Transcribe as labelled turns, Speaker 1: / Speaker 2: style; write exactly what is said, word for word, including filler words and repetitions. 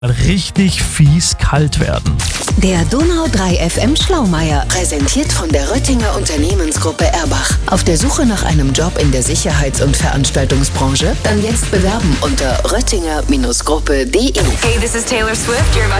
Speaker 1: richtig fies kalt werden.
Speaker 2: Der Donau drei F M Schlaumeier, präsentiert von der Röttinger Unternehmensgruppe Erbach. Auf der Suche nach einem Job in der Sicherheits- und Veranstaltungsbranche? Dann jetzt bewerben unter röttinger Gruppe punkt de.
Speaker 3: Hey, this is Taylor Swift. You're about